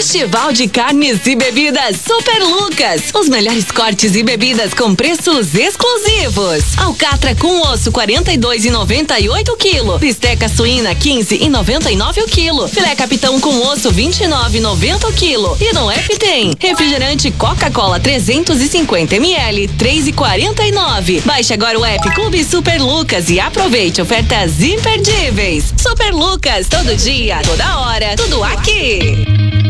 Festival de Carnes e Bebidas Super Lucas. Os melhores cortes e bebidas com preços exclusivos. Alcatra com osso 42,98 o quilo. Bisteca suína 15,99 o quilo. Filé capitão com osso 29,90 o quilo. E no app tem refrigerante Coca-Cola 350 ml 3,49. Baixe agora o app Clube Super Lucas e aproveite ofertas imperdíveis. Super Lucas, todo dia, toda hora, tudo aqui.